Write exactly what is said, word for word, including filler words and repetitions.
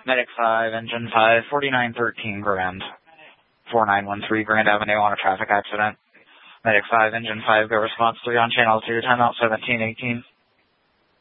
Medic five, Engine five, forty-nine thirteen Grand. four nine one three Grand Avenue on a traffic accident. Medic five, Engine five, go response three on channel two, timeout seventeen eighteen.